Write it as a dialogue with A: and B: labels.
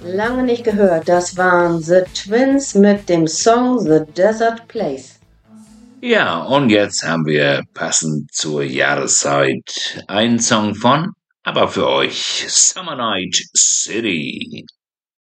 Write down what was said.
A: Lange nicht gehört, das waren The Twins mit dem Song The Desert Place.
B: Ja, und jetzt haben wir passend zur Jahreszeit einen Song von, aber für euch, Summer Night City.